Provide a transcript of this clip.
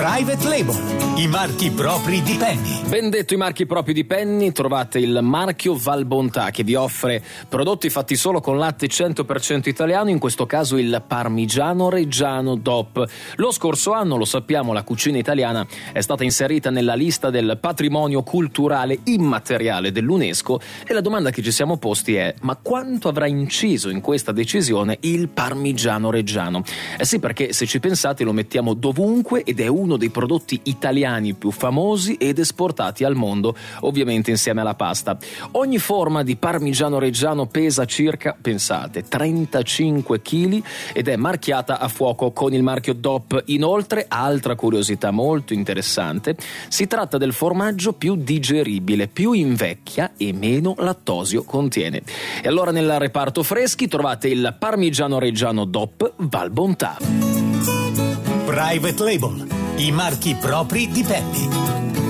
Private Label, i marchi propri di Penny. Ben detto, i marchi propri di Penny. Trovate il marchio Valbontà, che vi offre prodotti fatti solo con latte 100% italiano, in questo caso il Parmigiano Reggiano DOP. Lo scorso anno, lo sappiamo, la cucina italiana è stata inserita nella lista del patrimonio culturale immateriale dell'UNESCO, e la domanda che ci siamo posti è: ma quanto avrà inciso in questa decisione il Parmigiano Reggiano? Sì, perché se ci pensate lo mettiamo dovunque ed è uno dei prodotti italiani più famosi ed esportati al mondo, ovviamente insieme alla pasta. Ogni forma di Parmigiano Reggiano pesa circa, pensate, 35 kg ed è marchiata a fuoco con il marchio DOP. Inoltre, altra curiosità molto interessante, si tratta del formaggio più digeribile, più invecchia e meno lattosio contiene. E allora nel reparto freschi trovate il Parmigiano Reggiano DOP Valbontà. Private Label, i marchi propri di Penny.